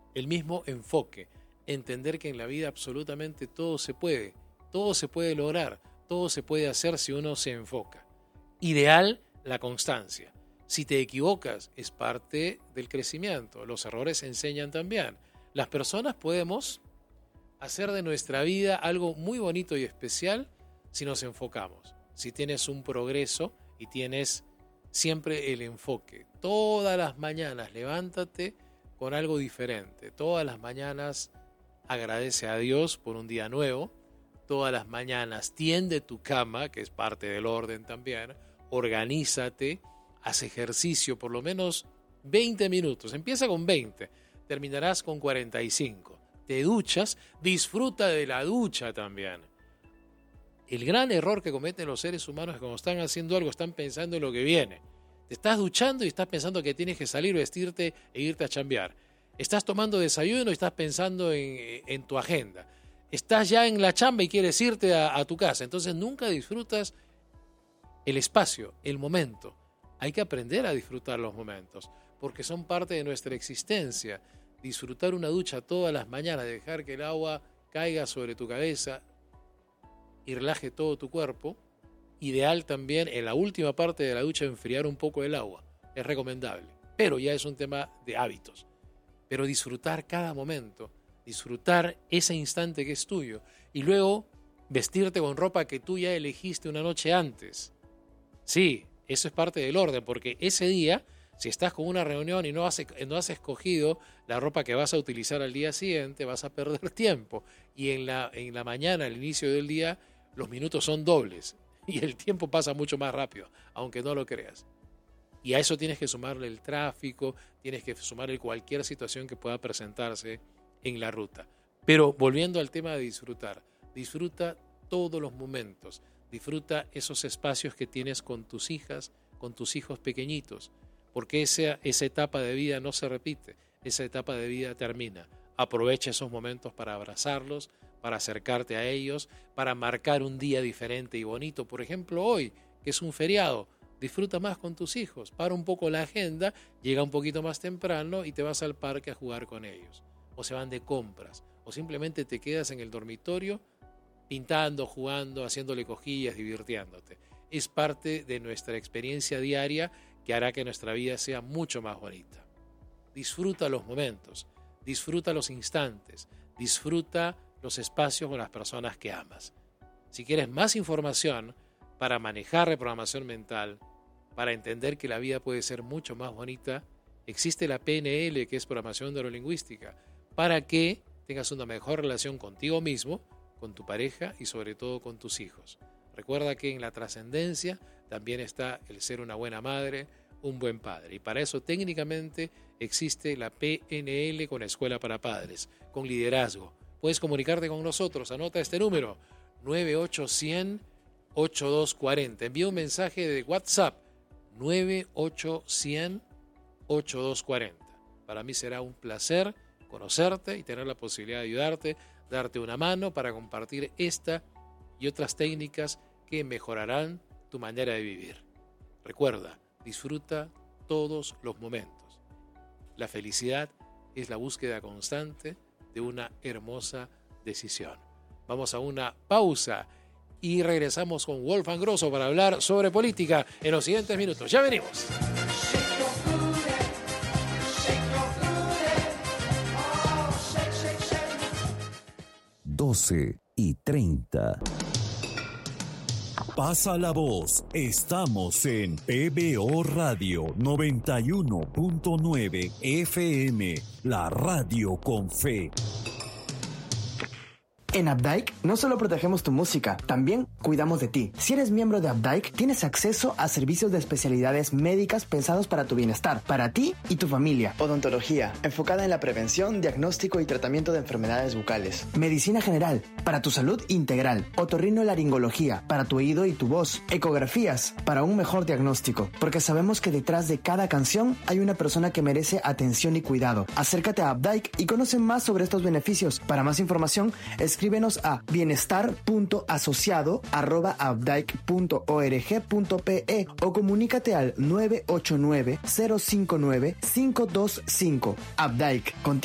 el mismo enfoque, entender que en la vida absolutamente todo se puede lograr, todo se puede hacer si uno se enfoca. Ideal, la constancia. Si te equivocas, es parte del crecimiento. Los errores enseñan también. Las personas podemos hacer de nuestra vida algo muy bonito y especial si nos enfocamos. Si tienes un progreso y tienes siempre el enfoque. Todas las mañanas levántate con algo diferente. Todas las mañanas agradece a Dios por un día nuevo. Todas las mañanas tiende tu cama, que es parte del orden también. Organízate, haz ejercicio por lo menos 20 minutos. Empieza con 20, terminarás con 45. Te duchas, disfruta de la ducha también. El gran error que cometen los seres humanos es que cuando están haciendo algo, están pensando en lo que viene. Te estás duchando y estás pensando que tienes que salir, vestirte e irte a chambear. Estás tomando desayuno y estás pensando en tu agenda. Estás ya en la chamba y quieres irte a tu casa. Entonces nunca disfrutas el espacio, el momento. Hay que aprender a disfrutar los momentos, porque son parte de nuestra existencia. Disfrutar una ducha todas las mañanas, dejar que el agua caiga sobre tu cabeza y relaje todo tu cuerpo. Ideal también en la última parte de la ducha enfriar un poco el agua. Es recomendable, pero ya es un tema de hábitos. Pero disfrutar cada momento, disfrutar ese instante que es tuyo y luego vestirte con ropa que tú ya elegiste una noche antes. Sí, eso es parte del orden, porque ese día, si estás con una reunión y no has escogido la ropa que vas a utilizar al día siguiente, vas a perder tiempo. Y en la mañana, al inicio del día, los minutos son dobles y el tiempo pasa mucho más rápido, aunque no lo creas. Y a eso tienes que sumarle el tráfico, tienes que sumarle cualquier situación que pueda presentarse en la ruta. Pero volviendo al tema de disfrutar, disfruta todos los momentos, disfruta esos espacios que tienes con tus hijas, con tus hijos pequeñitos, porque esa etapa de vida no se repite, esa etapa de vida termina. Aprovecha esos momentos para abrazarlos, para acercarte a ellos, para marcar un día diferente y bonito. Por ejemplo, hoy, que es un feriado, disfruta más con tus hijos, para un poco la agenda, llega un poquito más temprano y te vas al parque a jugar con ellos. O se van de compras, o simplemente te quedas en el dormitorio pintando, jugando, haciéndole cosquillas, divirtiéndote. Es parte de nuestra experiencia diaria que hará que nuestra vida sea mucho más bonita. Disfruta los momentos, disfruta los instantes, disfruta los espacios con las personas que amas. Si quieres más información para manejar reprogramación mental, para entender que la vida puede ser mucho más bonita, existe la PNL, que es programación neurolingüística, para que tengas una mejor relación contigo mismo, con tu pareja y sobre todo con tus hijos. Recuerda que en la trascendencia también está el ser una buena madre, un buen padre. Y para eso técnicamente existe la PNL con Escuela para Padres, con liderazgo. Puedes comunicarte con nosotros, anota este número, 98100-8240. Envía un mensaje de WhatsApp, 98100-8240. Para mí será un placer conocerte y tener la posibilidad de ayudarte, darte una mano para compartir esta y otras técnicas que mejorarán tu manera de vivir. Recuerda, disfruta todos los momentos. La felicidad es la búsqueda constante de una hermosa decisión. Vamos a una pausa y regresamos con Wolfgang Grosso para hablar sobre política en los siguientes minutos. Ya venimos. 12:30. Pasa la voz. Estamos en PBO Radio 91.9 FM, la radio con fe. En Updike no solo protegemos tu música, también cuidamos de ti. Si eres miembro de Updike, tienes acceso a servicios de especialidades médicas pensados para tu bienestar, para ti y tu familia. Odontología, enfocada en la prevención, diagnóstico y tratamiento de enfermedades bucales. Medicina general, para tu salud integral. Otorrinolaringología, para tu oído y tu voz. Ecografías, para un mejor diagnóstico. Porque sabemos que detrás de cada canción hay una persona que merece atención y cuidado. Acércate a Updike y conoce más sobre estos beneficios. Para más información, escríbenos a bienestar.asociado@updike.org.pe o comunícate al 989-059-525. Updike, contigo